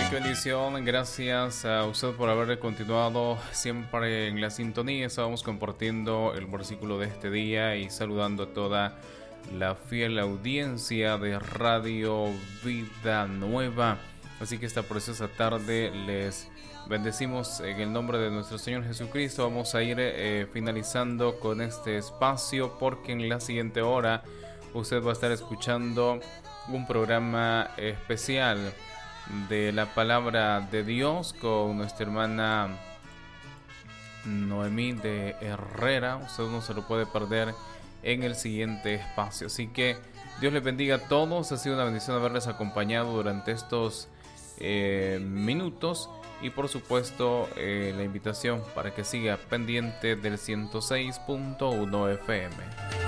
Qué bendición, gracias a usted por haber continuado siempre en la sintonía. Estábamos compartiendo el versículo de este día y saludando a toda la fiel audiencia de Radio Vida Nueva. Así que esta preciosa tarde les bendecimos en el nombre de nuestro Señor Jesucristo. Vamos a ir finalizando con este espacio, porque en la siguiente hora usted va a estar escuchando un programa especial de la palabra de Dios con nuestra hermana Noemí de Herrera. Usted no se lo puede perder en el siguiente espacio. Así que Dios les bendiga a todos. Ha sido una bendición haberles acompañado durante estos minutos. Y por supuesto la invitación para que siga pendiente del 106.1 FM.